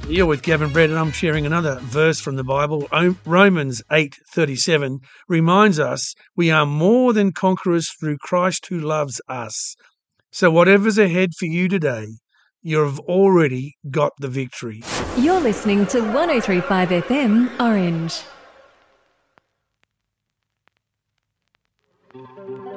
You're with Gavin Brett, and I'm sharing another verse from the Bible. Romans 8:37 reminds us we are more than conquerors through Christ who loves us. So whatever's ahead for you today, you've already got the victory. You're listening to 103.5 FM Orange.